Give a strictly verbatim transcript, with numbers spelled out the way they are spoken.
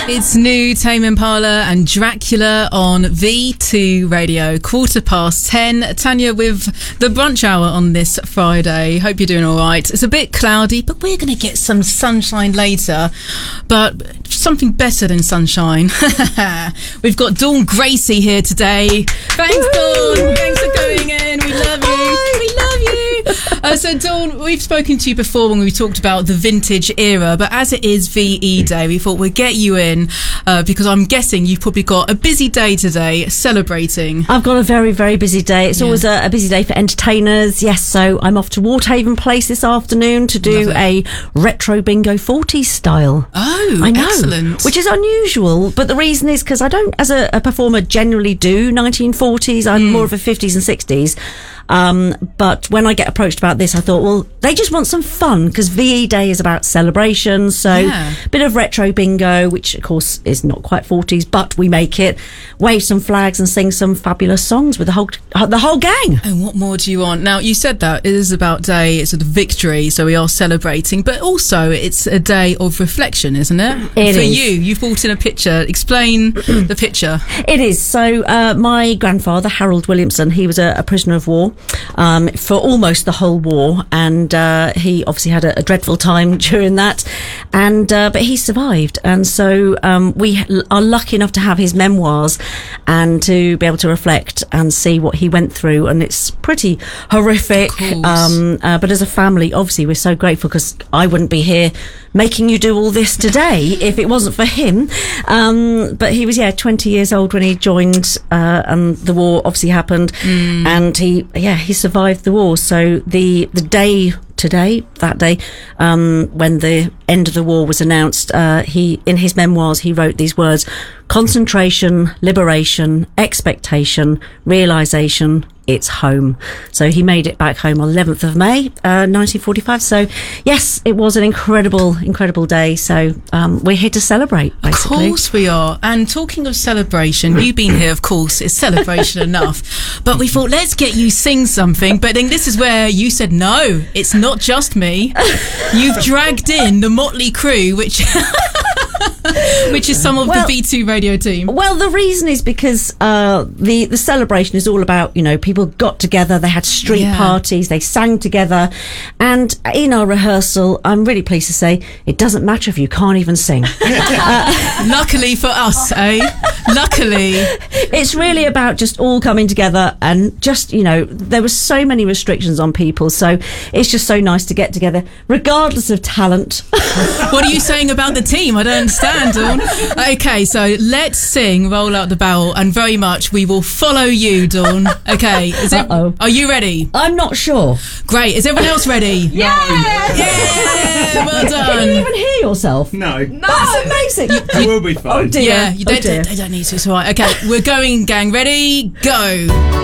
It's new Tame Impala and Dracula on V two Radio, quarter past ten. Tanya with the brunch hour on this Friday. Hope you're doing all right. It's a bit cloudy, but we're going to get some sunshine later. But something better than sunshine. We've got Dawn Gracie here today. Thanks, Woo! Dawn. Thanks for coming in. We love you. Hi. We love you. Uh, so, Dawn, we've spoken to you before when we talked about the vintage era, but as it is V E Day, we thought we'd get you in uh, because I'm guessing you've probably got a busy day today celebrating. I've got a very, very busy day. It's yeah. always a, a busy day for entertainers. Yes, so I'm off to Waterhaven Place this afternoon to do a retro bingo forties style. Oh, I know, excellent. Which is unusual, but the reason is because I don't, as a, a performer, generally do nineteen forties. I'm mm. more of a fifties and sixties. Um, but when I get approached about this, I thought, well, they just want some fun because V E Day is about celebration. So yeah. a bit of retro bingo, which of course is not quite forties, but we make it, wave some flags and sing some fabulous songs with the whole the whole gang. And what more do you want? Now, you said that it is about day, it's a victory, so we are celebrating, but also it's a day of reflection, isn't it? It For is. you, you've brought in a picture. Explain the picture. It is. So uh, my grandfather, Harold Williamson, he was a, a prisoner of war um, for almost the whole war, and uh, he obviously had a, a dreadful time during that, and uh, but he survived, and so um, we are lucky enough to have his memoirs and to be able to reflect and see what he went through, and it's pretty horrific. Um, uh, but as a family, obviously, we're so grateful because I wouldn't be here making you do all this today if it wasn't for him. Um, but he was, yeah, twenty years old when he joined, uh, and the war obviously happened, mm. and he, yeah, he survived the war. So the the day today, that day, um, when the end of the war was announced, uh, he, in his memoirs, he wrote these words: concentration, liberation, expectation, realisation, it's home. So he made it back home on eleventh of May, uh, nineteen forty-five. So yes, it was an incredible, incredible day. So um, we're here to celebrate, basically. Of course we are. And talking of celebration, you've been here, of course, it's celebration enough. But we thought, let's get you sing something. But then this is where you said, no, it's not just me. You've dragged in the Motley Crew, which... which is some of well, the V two Radio team. Well, the reason is because uh, the the celebration is all about, you know, people got together, they had street yeah. parties, they sang together, and in our rehearsal, I'm really pleased to say, it doesn't matter if you can't even sing. uh, Luckily for us, eh? Luckily. It's really about just all coming together, and just, you know, there were so many restrictions on people, so it's just so nice to get together, regardless of talent. What are you saying about the team? I don't understand, Dawn. Okay, so let's sing Roll Out the Barrel, and very much we will follow you, Dawn. Okay, is it, are you ready? I'm not sure. Great, is everyone else ready? Yeah! Yeah! Well done. Can you even hear yourself? No. No. That's amazing. It will be fine. Oh dear. Yeah, you oh don't, dear. they don't need to, it's all right. Okay, we're going, gang. Ready? Go.